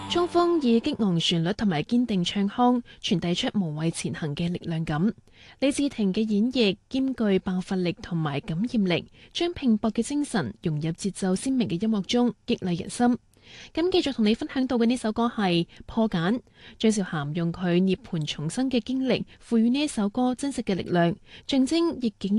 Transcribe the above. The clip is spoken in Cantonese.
中鋒以激昂旋律同埋堅定唱腔，傳遞出無畏前行嘅力量感。李治廷嘅演繹兼具爆發力同埋感染力，將拼搏嘅精神融入節奏鮮明嘅音樂中，激勵人心。咁繼續同你分享到嘅呢首歌係破繭，張韶涵用佢涅槃重生嘅經歷，賦予呢一首歌真實嘅力量，象徵逆境